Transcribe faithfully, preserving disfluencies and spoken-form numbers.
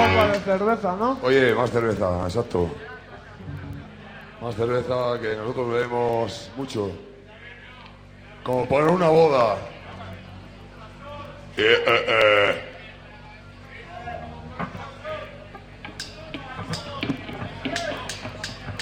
poco de cerveza, ¿no? Oye, más cerveza, exacto. Más cerveza, que nosotros bebemos mucho. Como para una boda. Eh, eh, eh.